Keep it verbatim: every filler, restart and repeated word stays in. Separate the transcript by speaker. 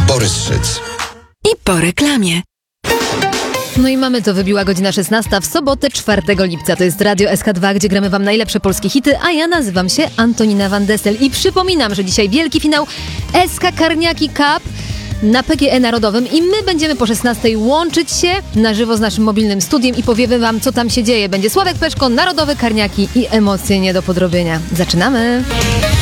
Speaker 1: Borys Szyc.
Speaker 2: I po reklamie.
Speaker 3: No i mamy to, wybiła godzina szesnasta w sobotę czwartego lipca. To jest Radio S K dwa, gdzie gramy wam najlepsze polskie hity, a ja nazywam się Antonina Van Dessel i przypominam, że dzisiaj wielki finał S K Karniaki Cup na P G E Narodowym i my będziemy po szesnastej łączyć się na żywo z naszym mobilnym studiem i powiemy wam, co tam się dzieje. Będzie Sławek Peszko, Narodowe Karniaki i emocje nie do podrobienia. Zaczynamy!